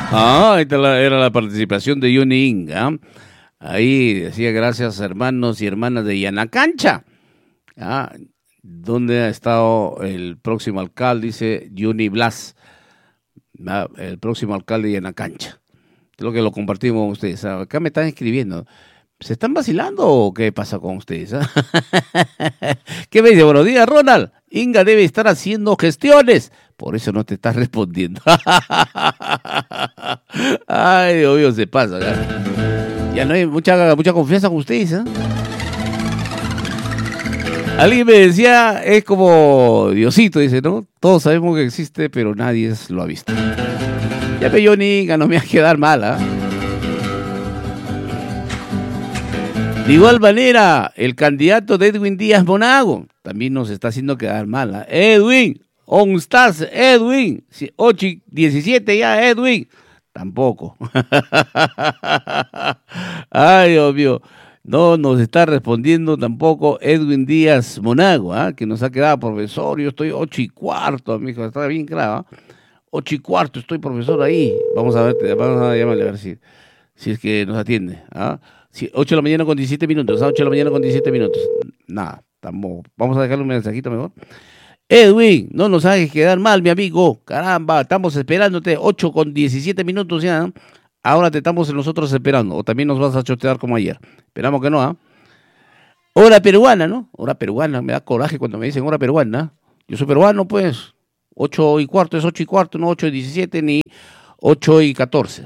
Esta era la participación de Johnny Inga. Ahí decía gracias hermanos y hermanas de Yanacancha. ¿Dónde ha estado el próximo alcalde? Dice Johnny Blas, el próximo alcalde de Yanacancha. Creo que lo compartimos con ustedes. Acá me están escribiendo. ¿Se están vacilando o qué pasa con ustedes? ¿Qué me dice? Buenos días, Ronald. Inga debe estar haciendo gestiones. Por eso no te estás respondiendo. Ay, Dios mío, se pasa. Ya no hay mucha confianza con ustedes. Alguien me decía, es como Diosito, dice, ¿no? Todos sabemos que existe, pero nadie lo ha visto. Ya pe Johnny Inga, no me va a quedar mal, De igual manera, el candidato de Edwin Díaz Monago también nos está haciendo quedar mal. Edwin, ¿dónde estás, Edwin? 8:17 ya, Edwin. Tampoco. Ay, Dios mío. No nos está respondiendo tampoco Edwin Díaz Monago, que nos ha quedado profesor. Yo estoy 8:15, amigo, está bien claro. 8:15, estoy profesor ahí. Vamos a ver, vamos a llamarle a ver si es que nos atiende. 8 de la mañana con 17 minutos, 8 de la mañana con 17 minutos. Nada, vamos a dejarle un mensajito mejor. Edwin, no nos hagas quedar mal, mi amigo. Caramba, estamos esperándote. 8 con 17 minutos ya. Ahora te estamos nosotros esperando. O también nos vas a chotear como ayer. Esperamos que no, Hora peruana, ¿no? Hora peruana. Me da coraje cuando me dicen hora peruana. Yo soy peruano, pues. 8:15 es 8:15, no 8:17 ni 8:14.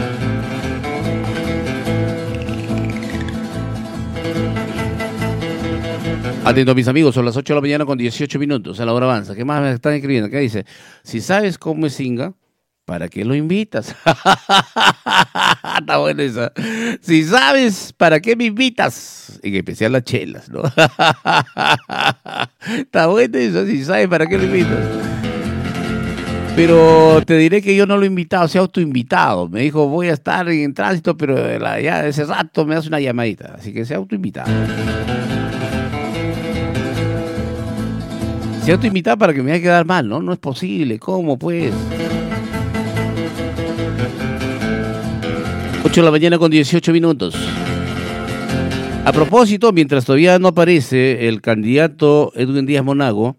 Atento, mis amigos, son las 8 de la mañana con 18 minutos, a la hora avanza. ¿Qué más me están escribiendo? ¿Qué dice? Si sabes cómo es Inga, ¿para qué lo invitas? Está buena esa. Si sabes, ¿para qué me invitas? En especial las chelas, ¿no? Está buena eso, si sabes, ¿para qué lo invitas? Pero te diré que yo no lo he invitado, se ha autoinvitado. Me dijo, voy a estar en tránsito, pero ya ese rato me hace una llamadita. Así que se ha autoinvitado. Se ha autoinvitado para que me vaya a quedar mal, ¿no? No es posible. ¿Cómo, pues? 8 de la mañana con 18 minutos. A propósito, mientras todavía no aparece el candidato Edwin Díaz Monago,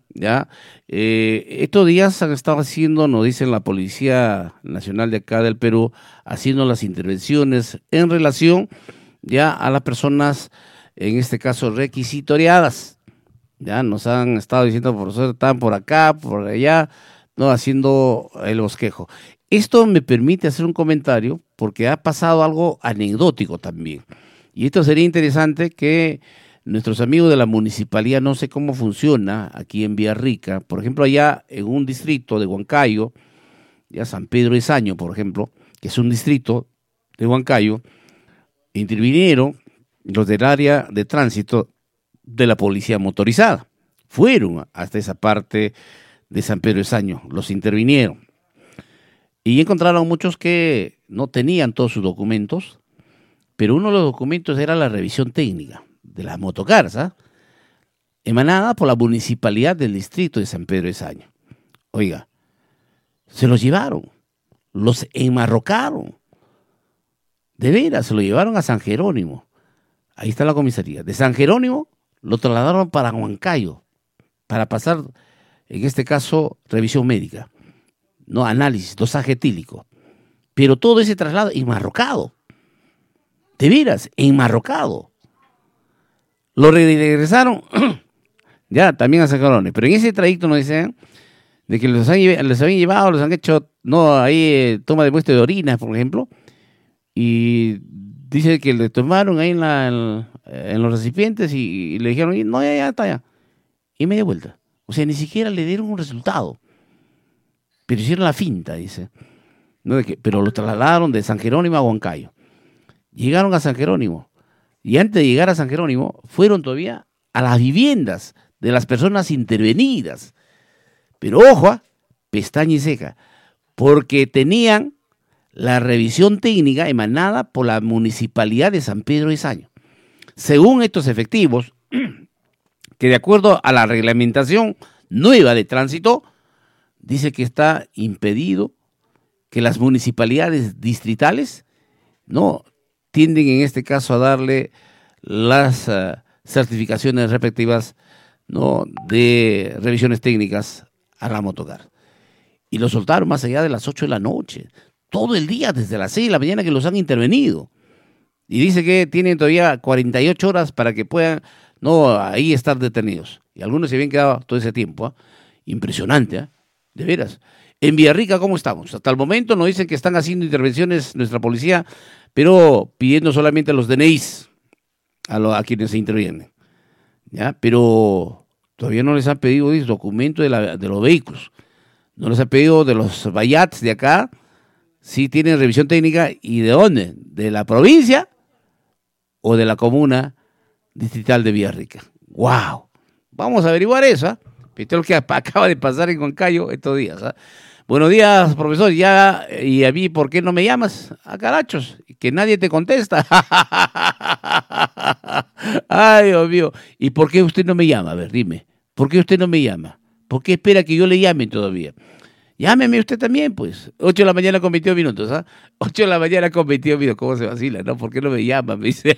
estos días han estado haciendo, nos dicen la Policía Nacional de acá del Perú, haciendo las intervenciones en relación ya a las personas, en este caso, requisitoriadas. Ya nos han estado diciendo, profesor, están por acá, por allá, no haciendo el bosquejo. Esto me permite hacer un comentario porque ha pasado algo anecdótico también. Y esto sería interesante que nuestros amigos de la municipalidad, no sé cómo funciona aquí en Villarrica, por ejemplo, allá en un distrito de Huancayo, ya San Pedro Esaño, por ejemplo, que es un distrito de Huancayo, intervinieron los del área de tránsito de la policía motorizada. Fueron hasta esa parte de San Pedro Esaño, los intervinieron. Y encontraron muchos que no tenían todos sus documentos, pero uno de los documentos era la revisión técnica de las motocars, emanada por la municipalidad del distrito de San Pedro Esaño. Oiga, se los llevaron, los enmarrocaron. De veras, se lo llevaron a San Jerónimo. Ahí está la comisaría. De San Jerónimo lo trasladaron para Huancayo, para pasar, en este caso, revisión médica, no análisis, dosaje etílico. Pero todo ese traslado enmarrocado. De veras, enmarrocado. Lo regresaron ya también a San Jerónimo. Pero en ese trayecto nos dicen de que les habían llevado, les han hecho, no, ahí toma de muestra de orinas, por ejemplo, y dice que le tomaron ahí en los recipientes y le dijeron, no, ya está, ya. Y media vuelta. O sea, ni siquiera le dieron un resultado. Pero hicieron la finta, dice. No, pero lo trasladaron de San Jerónimo a Huancayo. Llegaron a San Jerónimo. Y antes de llegar a San Jerónimo, fueron todavía a las viviendas de las personas intervenidas. Pero ojo, pestaña y ceja, porque tenían la revisión técnica emanada por la Municipalidad de San Pedro Esaño. Según estos efectivos, que de acuerdo a la reglamentación nueva de tránsito, dice que está impedido que las municipalidades distritales no tienden en este caso a darle las certificaciones respectivas, ¿no?, de revisiones técnicas a la motocar. Y lo soltaron más allá de las 8 de la noche, todo el día, desde las 6 de la mañana que los han intervenido. Y dice que tienen todavía 48 horas para que puedan, no, ahí estar detenidos. Y algunos se habían quedado todo ese tiempo. ¿Eh? Impresionante, ¿eh? De veras. En Villarrica, ¿cómo estamos? Hasta el momento nos dicen que están haciendo intervenciones nuestra policía, pero pidiendo solamente los DNIs a quienes se intervienen. ¿Ya? Pero todavía no les han pedido documento de los vehículos. No les han pedido de los bayats de acá. Sí tienen revisión técnica. ¿Y de dónde? ¿De la provincia o de la comuna distrital de Villarrica? ¡Wow! Vamos a averiguar eso. ¿Eh? Esto es lo que acaba de pasar en Huancayo estos días. ¿Eh? Buenos días, profesor. Ya, ¿y a mí por qué no me llamas? A carachos, que nadie te contesta. Ay, Dios mío. ¿Y por qué usted no me llama? A ver, dime. ¿Por qué usted no me llama? ¿Por qué espera que yo le llame todavía? Llámeme usted también, pues. 8 de la mañana con 22 minutos, ¿ah? 8 de la mañana con 22 minutos. ¿Cómo se vacila, no? ¿Por qué no me llama? Me dice.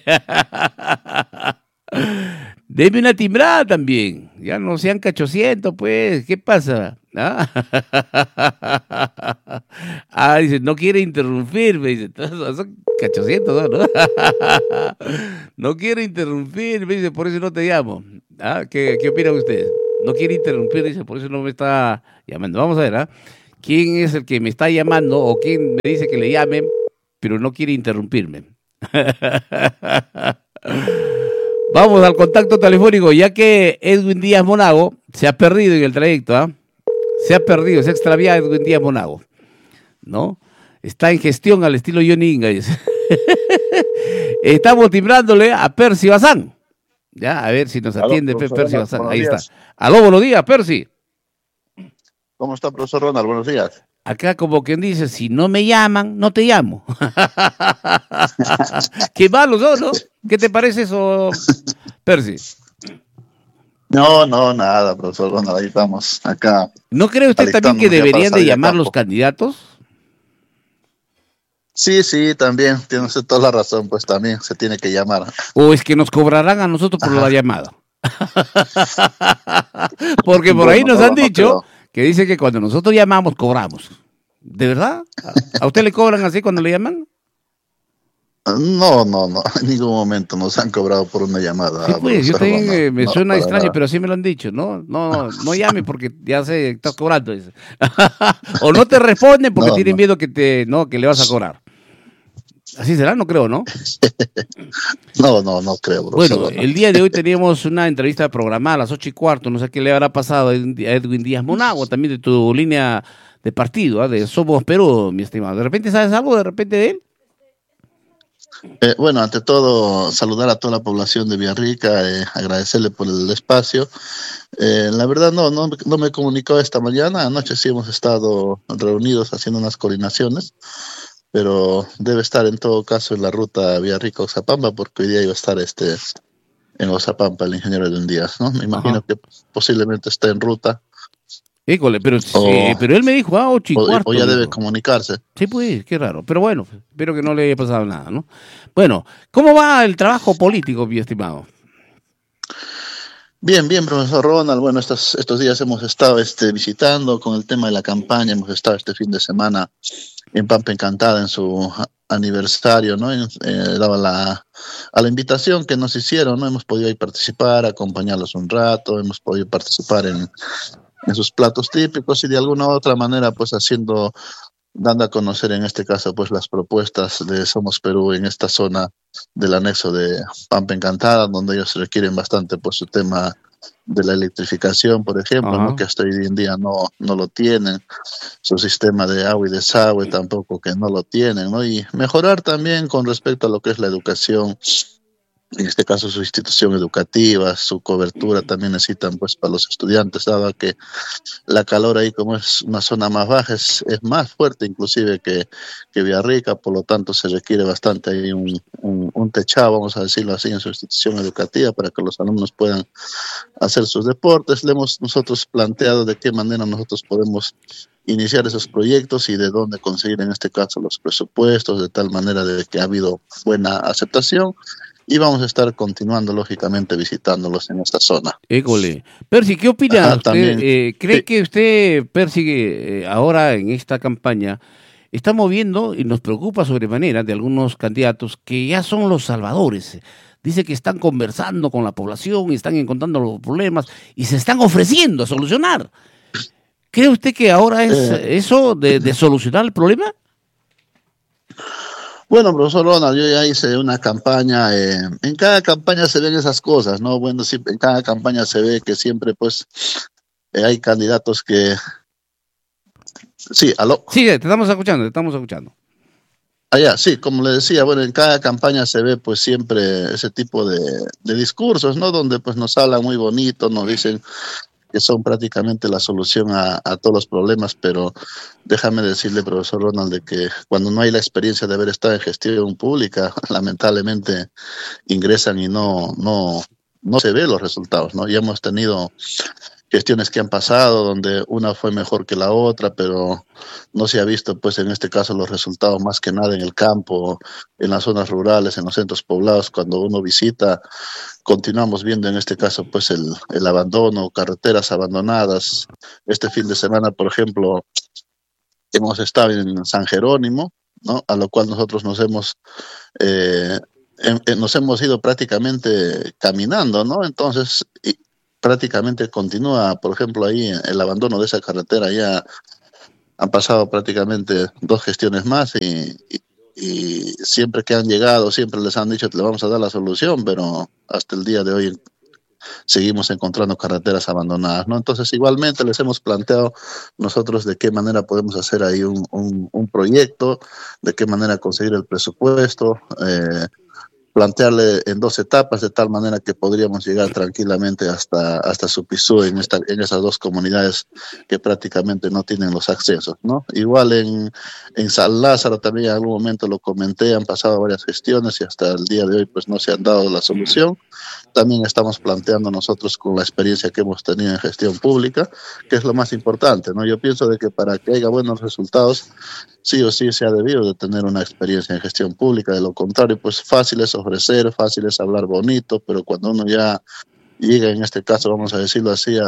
Deme una timbrada también. Ya no sean cachocientos, pues. ¿Qué pasa? ¿Ah? Dice, no quiere interrumpirme. Dice, son cachocientos, ¿no? No quiere interrumpirme, dice, por eso no te llamo. ¿Qué opina usted? No quiere interrumpir, dice, por eso no me está llamando. Vamos a ver, ¿ah? ¿Quién es el que me está llamando o quién me dice que le llame, pero no quiere interrumpirme? Vamos al contacto telefónico, ya que Edwin Díaz Monago se ha perdido en el trayecto, ¿ah? Se ha perdido, se ha extraviado Edwin Díaz Monago, ¿no? Está en gestión al estilo Johnny Inga, dice. Estamos timbrándole a Percy Bazán. Ya, a ver si nos atiende. Aló, Percy Bazán. Ahí días. Está. Aló, buenos días, Percy. ¿Cómo está, profesor Ronald? Buenos días. Acá como quien dice, si no me llaman, no te llamo. Qué malos son, ¿no? ¿Qué te parece eso, Percy? No, nada, profesor Ronald, ahí estamos, acá. ¿No cree usted también que deberían de llamar los candidatos? Sí, también, tiene usted toda la razón, pues también se tiene que llamar. ¿O es que nos cobrarán a nosotros por la llamada? Porque por ahí nos han dicho que dice que cuando nosotros llamamos, cobramos. ¿De verdad? ¿A usted le cobran así cuando le llaman? No, en ningún momento nos han cobrado por una llamada. Sí, pues, yo también me suena extraño, nada. Pero así me lo han dicho, ¿no? No llame porque ya se está cobrando. Dice. O no te responden porque tienen miedo que que le vas a cobrar. Así será, no creo, ¿no? No creo. Bueno, el día de hoy teníamos una entrevista programada a las 8:15, no sé qué le habrá pasado a Edwin Díaz Monago, también de tu línea de partido, de Somos Perú, mi estimado. ¿De repente sabes algo de él? Bueno, ante todo, saludar a toda la población de Villarrica, agradecerle por el espacio. La verdad, no me comunicó esta mañana. Anoche sí hemos estado reunidos haciendo unas coordinaciones, pero debe estar en todo caso en la ruta Villarrica-Oxapampa, porque hoy día iba a estar en Oxapampa el ingeniero Edwin Díaz, ¿no? Me imagino que posiblemente esté en ruta. Híjole, pero él me dijo 8:15. O ya debe comunicarse. Sí, pues, qué raro. Pero bueno, espero que no le haya pasado nada, ¿no? Bueno, ¿cómo va el trabajo político, mi estimado? Bien, profesor Ronald. Bueno, estos días hemos estado visitando con el tema de la campaña. Hemos estado este fin de semana en Pampa Encantada en su aniversario, ¿no? Daba a la invitación que nos hicieron, ¿no? Hemos podido ahí participar, acompañarlos un rato, hemos podido participar en sus platos típicos y de alguna u otra manera pues dando a conocer en este caso pues las propuestas de Somos Perú en esta zona del anexo de Pampa Encantada, donde ellos requieren bastante pues su tema de la electrificación, por ejemplo, ¿no? Que hasta hoy en día no lo tienen, su sistema de agua y desagüe tampoco que no lo tienen, ¿no? Y mejorar también con respecto a lo que es la educación en este caso su institución educativa, su cobertura también necesitan pues para los estudiantes, dado que la calor ahí como es una zona más baja es más fuerte inclusive que Villarrica, por lo tanto se requiere bastante ahí un techado, vamos a decirlo así, en su institución educativa para que los alumnos puedan hacer sus deportes. Le hemos nosotros planteado de qué manera nosotros podemos iniciar esos proyectos y de dónde conseguir en este caso los presupuestos, de tal manera de que ha habido buena aceptación y vamos a estar continuando lógicamente visitándolos en esta zona. École. Percy, ¿qué opina Ajá, usted? también, ¿Cree sí, que usted, Percy, ahora en esta campaña está moviendo y nos preocupa sobremanera de algunos candidatos que ya son los salvadores? Dice que están conversando con la población y están encontrando los problemas y se están ofreciendo a solucionar. ¿Cree usted que ahora es eh, eso de solucionar el problema? bueno, profesor Ronald, yo ya hice una campaña, en cada campaña se ven esas cosas, ¿no? Bueno, sí, en cada campaña se ve que siempre pues hay candidatos que... Sí, aló. Sí, te estamos escuchando, te estamos escuchando. Allá, sí, como le decía, bueno, en cada campaña se ve pues siempre ese tipo de discursos, ¿no? Donde pues nos hablan muy bonito, nos dicen que son prácticamente la solución a todos los problemas, pero déjame decirle, profesor Ronald, de que cuando no hay la experiencia de haber estado en gestión pública, lamentablemente ingresan y no se ve los resultados, ¿no? Ya hemos tenido gestiones que han pasado donde una fue mejor que la otra, pero no se ha visto, pues en este caso, los resultados más que nada en el campo, en las zonas rurales, en los centros poblados. Cuando uno visita, continuamos viendo en este caso, pues el abandono, carreteras abandonadas. Este fin de semana, por ejemplo, hemos estado en San Jerónimo, ¿no? A lo cual nosotros eh, nos hemos ido prácticamente caminando, ¿no? Entonces, prácticamente continúa, por ejemplo, ahí el abandono de esa carretera, ya han pasado prácticamente 2 gestiones más y siempre que han llegado, siempre les han dicho que le vamos a dar la solución, pero hasta el día de hoy seguimos encontrando carreteras abandonadas, ¿no? Entonces, igualmente les hemos planteado nosotros de qué manera podemos hacer ahí un proyecto, de qué manera conseguir el presupuesto, plantearle en 2 etapas de tal manera que podríamos llegar tranquilamente hasta Supizú en esas 2 comunidades que prácticamente no tienen los accesos, ¿no? Igual en San Lázaro también en algún momento lo comenté, han pasado varias gestiones y hasta el día de hoy pues no se han dado la solución. También estamos planteando nosotros con la experiencia que hemos tenido en gestión pública, que es lo más importante, ¿no? Yo pienso de que para que haya buenos resultados, sí o sí se ha debido de tener una experiencia en gestión pública, de lo contrario, pues fácil es ofrecer, fácil es hablar bonito, pero cuando uno ya llega, en este caso, vamos a decirlo así,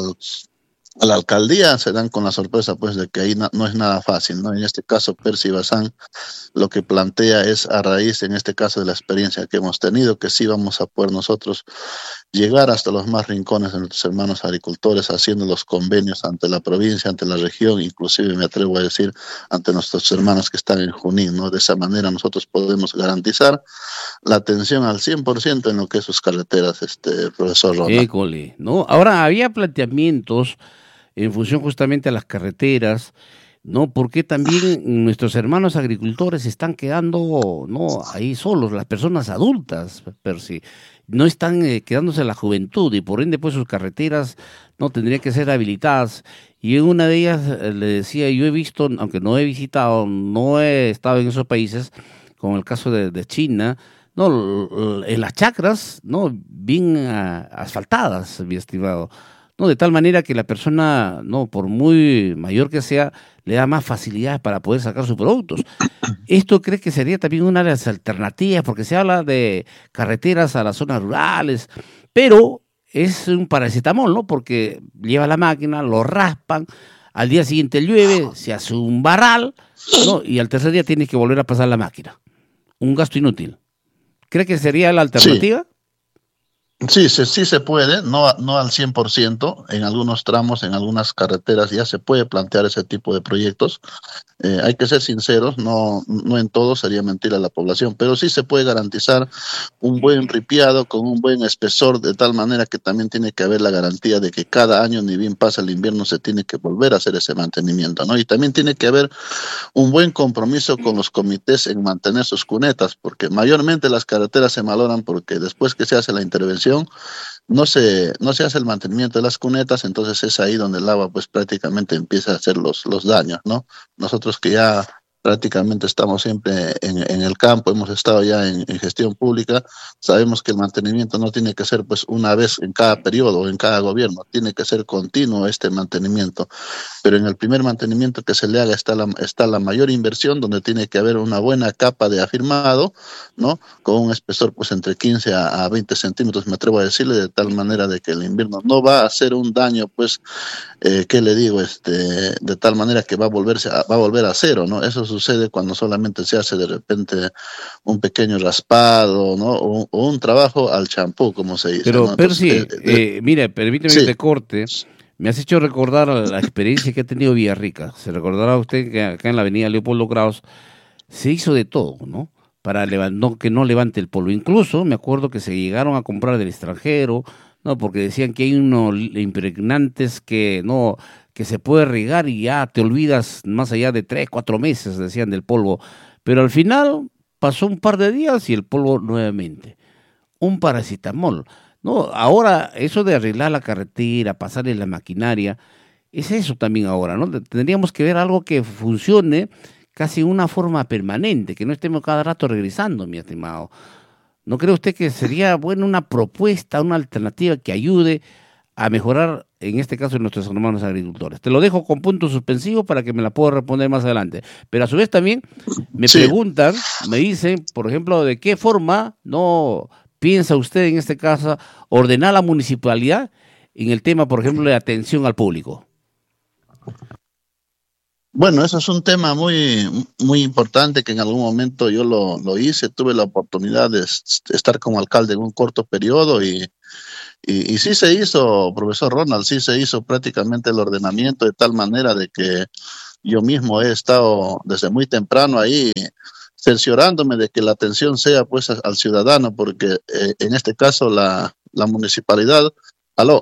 a la alcaldía, se dan con la sorpresa pues de que ahí no es nada fácil, ¿no? En este caso, Percy Bazán lo que plantea es a raíz, en este caso, de la experiencia que hemos tenido, que sí vamos a poder nosotros llegar hasta los más rincones de nuestros hermanos agricultores, haciendo los convenios ante la provincia, ante la región, inclusive me atrevo a decir ante nuestros hermanos que están en Junín, ¿no? De esa manera nosotros podemos garantizar la atención al 100% en lo que es sus carreteras, profesor Ronald. École, ¿no? Ahora, había planteamientos en función justamente a las carreteras, ¿no? Porque también nuestros hermanos agricultores se están quedando, ¿no? Ahí solos, las personas adultas, Percy, no están quedándose la juventud y por ende pues sus carreteras no tendrían que ser habilitadas. Y en una de ellas le decía, yo he visto, aunque no he visitado, no he estado en esos países, como el caso de China, no, en las chacras, ¿no? Bien asfaltadas, mi estimado. No, de tal manera que la persona, no, por muy mayor que sea, le da más facilidades para poder sacar sus productos. ¿Esto crees que sería también una de las alternativas? Porque se habla de carreteras a las zonas rurales, pero es un paracetamol, ¿no? Porque lleva la máquina, lo raspan, al día siguiente llueve, se hace un barral, ¿no? Y al tercer día tienes que volver a pasar la máquina. Un gasto inútil. ¿Cree que sería la Sí, alternativa? sí, sí se puede, no al 100%, en algunos tramos, en algunas carreteras ya se puede plantear ese tipo de proyectos. Hay que ser sinceros, no en todo sería mentir a la población, pero sí se puede garantizar un buen ripiado con un buen espesor, de tal manera que también tiene que haber la garantía de que cada año, ni bien pasa el invierno, se tiene que volver a hacer ese mantenimiento, ¿no? Y también tiene que haber un buen compromiso con los comités en mantener sus cunetas, porque mayormente las carreteras se maloran porque después que se hace la intervención, no se hace el mantenimiento de las cunetas, entonces es ahí donde el agua pues prácticamente empieza a hacer los daños, ¿no? Nosotros que ya prácticamente estamos siempre en el campo, hemos estado ya en gestión pública, sabemos que el mantenimiento no tiene que ser pues una vez en cada periodo o en cada gobierno, tiene que ser continuo este mantenimiento, pero en el primer mantenimiento que se le haga está la mayor inversión, donde tiene que haber una buena capa de afirmado, ¿no? Con un espesor pues entre 15 a 20 centímetros, me atrevo a decirle, de tal manera de que el invierno no va a hacer un daño pues ¿qué le digo? De tal manera que va a volver a cero, ¿no? Eso sucede cuando solamente se hace de repente un pequeño raspado, ¿no? O un trabajo al champú, como se dice, Pero, ¿no? Percy, Entonces, mire, permíteme que sí, te corte. Me has hecho recordar la experiencia que ha tenido Villarrica. Se recordará usted que acá en la avenida Leopoldo Kraus se hizo de todo, ¿no? Para que no levante el polvo. Incluso me acuerdo que se llegaron a comprar del extranjero, ¿no? Porque decían que hay unos impregnantes que se puede regar y ya te olvidas más allá de 3, 4 meses, decían, del polvo. Pero al final pasó un par de días y el polvo nuevamente. Un paracetamol. No, ahora eso de arreglar la carretera, pasarle la maquinaria, es eso también ahora, ¿no? Tendríamos que ver algo que funcione casi en una forma permanente, que no estemos cada rato regresando, mi estimado. ¿No cree usted que sería buena una propuesta, una alternativa que ayude a mejorar, en este caso, nuestros hermanos agricultores? Te lo dejo con punto suspensivo para que me la pueda responder más adelante. Pero a su vez también me sí. preguntan, me dicen, por ejemplo, de qué forma no piensa usted en este caso ordenar la municipalidad en el tema, por ejemplo, de atención al público. Bueno, eso es un tema muy importante que en algún momento yo lo hice, tuve la oportunidad de estar como alcalde en un corto periodo y sí se hizo, profesor Ronald, sí se hizo prácticamente el ordenamiento de tal manera de que yo mismo he estado desde muy temprano ahí cerciorándome de que la atención sea pues al ciudadano, porque en este caso la municipalidad, aló,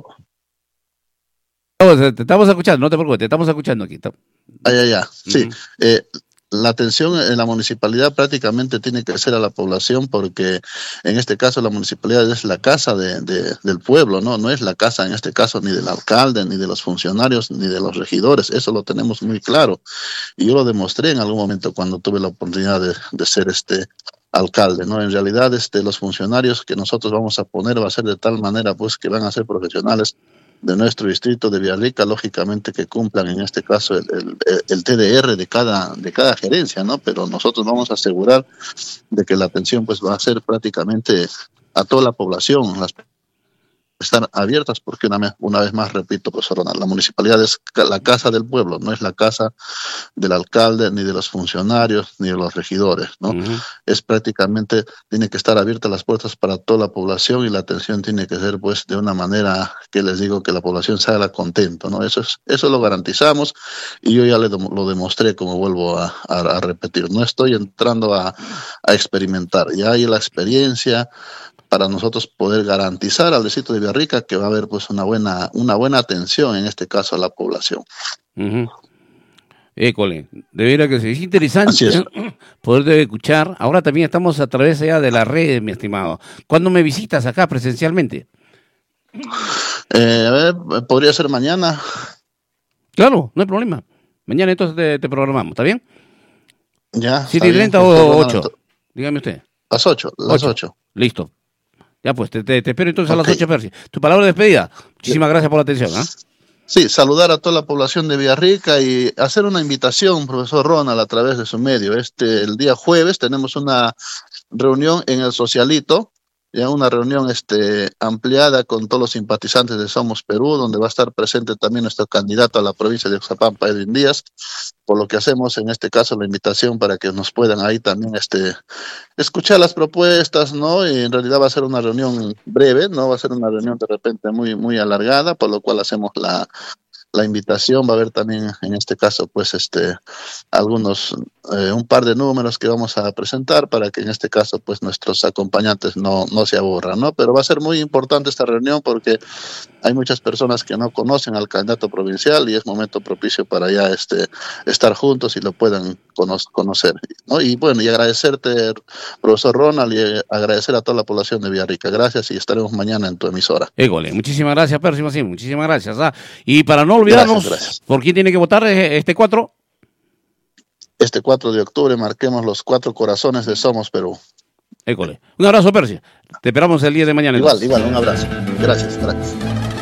Te estamos escuchando, no te preocupes, te estamos escuchando aquí. sí, Uh-huh. la atención en la municipalidad prácticamente tiene que ser a la población, porque en este caso la municipalidad es la casa del pueblo, ¿no? No es la casa en este caso ni del alcalde, ni de los funcionarios, ni de los regidores, eso lo tenemos muy claro. Y yo lo demostré en algún momento cuando tuve la oportunidad de ser alcalde, ¿no? En realidad, los funcionarios que nosotros vamos a poner va a ser de tal manera, pues, que van a ser profesionales de nuestro distrito de Villarrica, lógicamente que cumplan en este caso el TDR de cada gerencia, ¿no? Pero nosotros vamos a asegurar de que la atención, pues, va a ser prácticamente a toda la población, estar abiertas, porque una vez más repito, profesor Ronald, la municipalidad es la casa del pueblo, no es la casa del alcalde, ni de los funcionarios, ni de los regidores, ¿no? Uh-huh. Es prácticamente, tiene que estar abiertas las puertas para toda la población, y la atención tiene que ser pues de una manera que les digo que la población salga contento, ¿no? Eso lo garantizamos, y yo ya lo demostré, como vuelvo a repetir, no estoy entrando a experimentar, ya hay la experiencia para nosotros poder garantizar al distrito de Villarrica que va a haber pues una buena atención, en este caso, a la población. Uh-huh. École, de veras que sí, es interesante. Así es. Poder escuchar. Ahora también estamos a través ya de las redes, mi estimado. ¿Cuándo me visitas acá presencialmente? A ver, podría ser mañana. Claro, no hay problema. Mañana entonces te programamos, ¿está bien? Ya, está bien. 7:30 o 8. Dígame usted. Las 8, las 8. Listo. Ya pues, te espero entonces a las Ok. 8, Percy. Tu palabra de despedida. Muchísimas gracias por la atención. Sí, saludar a toda la población de Villarrica y hacer una invitación, profesor Ronald, a través de su medio. El día jueves tenemos una reunión en el Socialito, ya una reunión ampliada con todos los simpatizantes de Somos Perú, donde va a estar presente también nuestro candidato a la provincia de Oxapampa, Edwin Díaz, por lo que hacemos en este caso la invitación para que nos puedan ahí también escuchar las propuestas, ¿no? Y en realidad va a ser una reunión breve, no va a ser una reunión de repente muy, muy alargada, por lo cual hacemos la la invitación. Va a haber también, en este caso, pues un par de números que vamos a presentar para que en este caso, pues nuestros acompañantes no se aburran, ¿no? Pero va a ser muy importante esta reunión porque hay muchas personas que no conocen al candidato provincial y es momento propicio para ya estar juntos y lo puedan conocer, ¿no? Y bueno, y agradecerte, profesor Ronald, y agradecer a toda la población de Villarrica. Gracias y estaremos mañana en tu emisora. Égole, muchísimas gracias, Percy, sí, muchísimas gracias. Y para no olvidarnos, gracias. ¿Por quién tiene que votar este 4? Este 4 de octubre marquemos los 4 corazones de Somos Perú. École. Un abrazo, Percy. Te esperamos el día de mañana. Igual, un abrazo. Gracias.